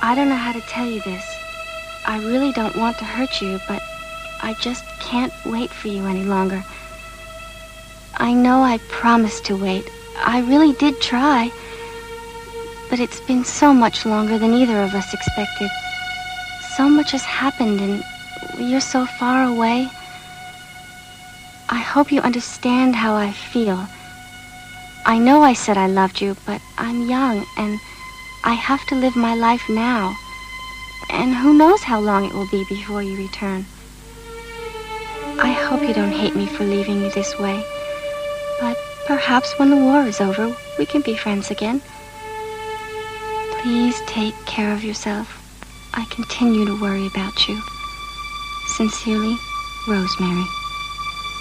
I don't know how to tell you this. I really don't want to hurt you, but I just can't wait for you any longer. I know I promised to wait. I really did try. But it's been so much longer than either of us expected. So much has happened, and you're so far away. I hope you understand how I feel. I know I said I loved you, but I'm young, and I have to live my life now. And who knows how long it will be before you return. I hope you don't hate me for leaving you this way. But perhaps when the war is over, we can be friends again. Please take care of yourself. I continue to worry about you. Sincerely, Rosemary.